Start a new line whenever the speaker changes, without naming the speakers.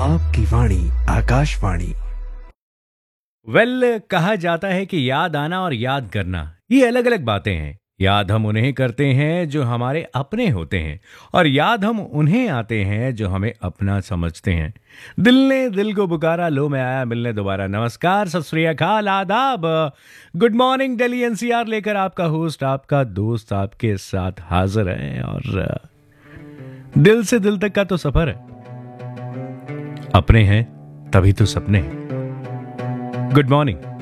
आपकी वाणी आकाशवाणी।
कहा जाता है कि याद आना और याद करना ये अलग अलग बातें हैं। याद हम उन्हें करते हैं जो हमारे अपने होते हैं, और याद हम उन्हें आते हैं जो हमें अपना समझते हैं। दिल ने दिल को पुकारा, लो मैं आया मिलने दोबारा। नमस्कार, सत श्री अकाल, आदाब, गुड मॉर्निंग। दिल्ली एनसीआर लेकर आपका होस्ट, आपका दोस्त आपके साथ हाजिर है। और दिल से दिल तक का तो सफर है, अपने हैं तभी तो सपने हैं। Good morning.